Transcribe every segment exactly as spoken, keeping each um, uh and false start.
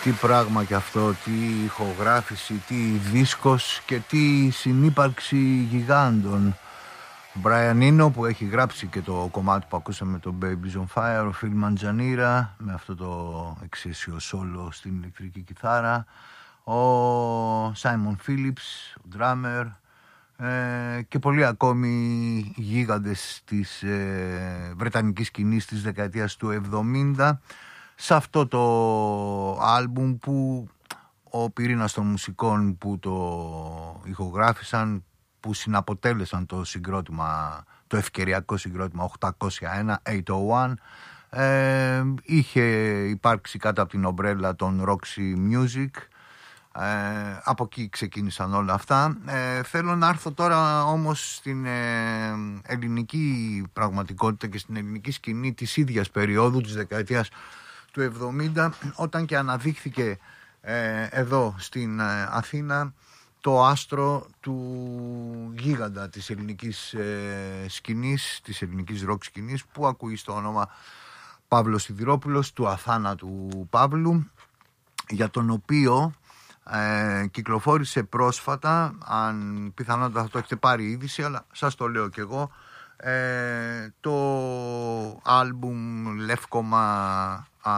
Τι πράγμα κι αυτό, τι ηχογράφηση, τι δίσκος και τι συνύπαρξη γιγάντων. Brian Eno που έχει γράψει και το κομμάτι που ακούσαμε, το Babies on Fire, ο Phil Manzanera με αυτό το εξαίσιο solo στην ηλεκτρική κιθάρα, ο Simon Phillips, ο drummer, ε, και πολλοί ακόμη γίγαντες της ε, βρετανικής σκηνής της δεκαετίας του εβδομήντα σε αυτό το άλμπουμ που ο πυρήνας των μουσικών που το ηχογράφησαν, που συναποτέλεσαν το συγκρότημα, το ευκαιριακό συγκρότημα οκτακόσια ένα, οκτακόσια ένα, ε, είχε υπάρξει κάτω από την ομπρέλα των Roxy Music. Ε, από εκεί ξεκίνησαν όλα αυτά. Ε, θέλω να έρθω τώρα όμως στην ε, ελληνική πραγματικότητα και στην ελληνική σκηνή της ίδιας περίοδου, της δεκαετίας του εβδομήντα, όταν και αναδείχθηκε ε, εδώ στην ε, Αθήνα το άστρο του γίγαντα της ελληνικής ε, σκηνής, της ελληνικής ροκ σκηνής, που ακούει στο όνομα Παύλος Σιδηρόπουλος, του αθάνατου Παύλου, για τον οποίο ε, κυκλοφόρησε πρόσφατα, αν πιθανότατα θα το έχετε πάρει είδηση, αλλά σας το λέω κι εγώ, ε, το άλμπουμ Λεύκομα α,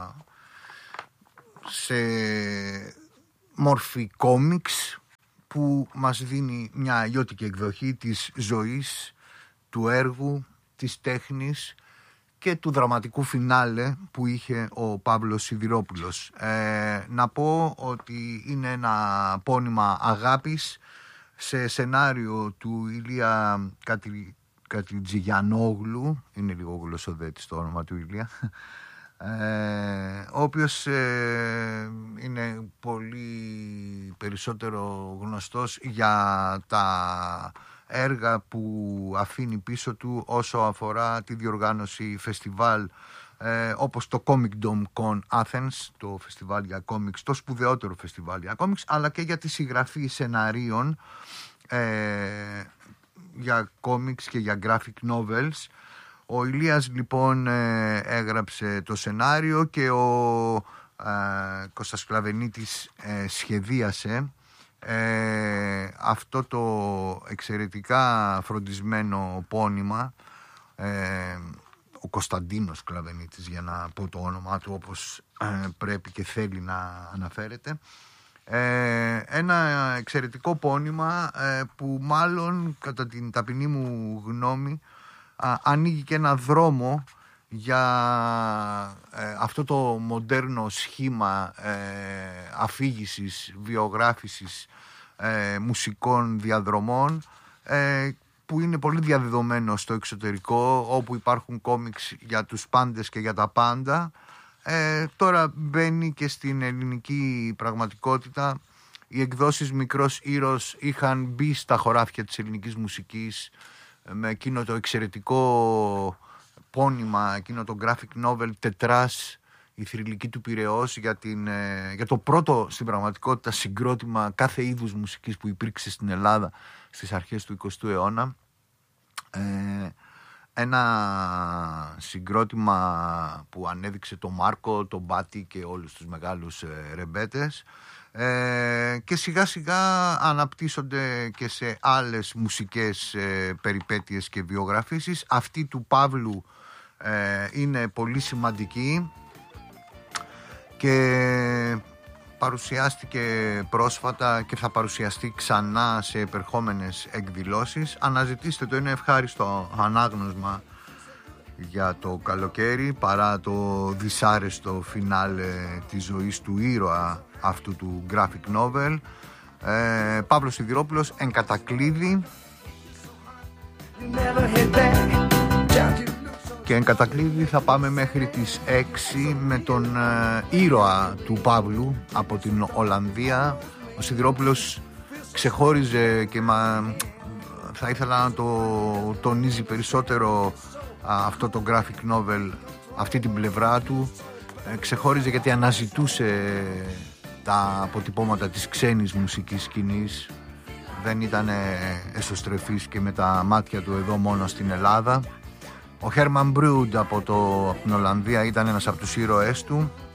σε μορφή κόμιξ, που μας δίνει μια αγιώτικη εκδοχή της ζωής, του έργου, της τέχνης και του δραματικού φινάλε που είχε ο Παύλος Σιδηρόπουλος. Ε, να πω ότι είναι ένα πόνημα αγάπης σε σενάριο του Ηλία Κατι... Κατιτζηγιανόγλου, είναι λίγο γλωσσοδέτης το όνομα του Ηλία, ε, ο οποίος ε, είναι πολύ περισσότερο γνωστός για τα έργα που αφήνει πίσω του όσο αφορά τη διοργάνωση φεστιβάλ, ε, όπως το Comic Dome Con Athens, το φεστιβάλ για κόμιξ, το σπουδαιότερο φεστιβάλ για κόμιξ, αλλά και για τη συγγραφή σεναρίων ε, για κόμιξ και για graphic novels. Ο Ηλίας λοιπόν ε, έγραψε το σενάριο και ο ε, Κώστας Κλαβενίτης ε, σχεδίασε ε, αυτό το εξαιρετικά φροντισμένο πόνημα. ε, ο Κωνσταντίνος Κλαβενίτης, για να πω το όνομά του όπως ε, πρέπει και θέλει να αναφέρεται. Ε, ένα εξαιρετικό πόνημα ε, που μάλλον κατά την ταπεινή μου γνώμη α, ανοίγει και ένα δρόμο για ε, αυτό το μοντέρνο σχήμα ε, αφήγησης, βιογράφησης ε, μουσικών διαδρομών, ε, που είναι πολύ διαδεδομένο στο εξωτερικό, όπου υπάρχουν κόμιξ για τους πάντες και για τα πάντα. Ε, τώρα μπαίνει και στην ελληνική πραγματικότητα. Οι εκδόσεις Μικρός Ήρος είχαν μπει στα χωράφια της ελληνικής μουσικής με εκείνο το εξαιρετικό πόνημα, εκείνο το graphic novel Τετράς, η θρυλική του Πειραιώς, για, την, για το πρώτο στην πραγματικότητα συγκρότημα κάθε είδους μουσικής που υπήρξε στην Ελλάδα στις αρχές του εικοστού αιώνα. Ε, ένα συγκρότημα που ανέδειξε τον Μάρκο, τον Μπάτι και όλους τους μεγάλους ε, ρεμπέτες, ε, και σιγά σιγά αναπτύσσονται και σε άλλες μουσικές ε, περιπέτειες και βιογραφίσεις. Αυτή του Παύλου ε, είναι πολύ σημαντική και παρουσιάστηκε πρόσφατα και θα παρουσιαστεί ξανά σε επερχόμενες εκδηλώσεις. Αναζητήστε το, είναι ευχάριστο ανάγνωσμα για το καλοκαίρι, παρά το δυσάρεστο φινάλε της ζωής του ήρωα αυτού του graphic novel. ε, Παύλος Σιδηρόπουλος, εν κατακλείδη. Και εν κατακλείδη θα πάμε μέχρι τις έξι με τον ε, ήρωα του Παύλου από την Ολλανδία. Ο Σιδηρόπουλος ξεχώριζε και μα, θα ήθελα να το τονίζει περισσότερο α, αυτό το graphic novel, αυτή την πλευρά του. Ε, ξεχώριζε γιατί αναζητούσε τα αποτυπώματα της ξένης μουσικής σκηνής. Δεν ήταν εσωστρεφής και με τα μάτια του εδώ μόνο στην Ελλάδα. Ο Herman Brood από, το, από την Ολλανδία ήταν ένας από τους ήρωές του.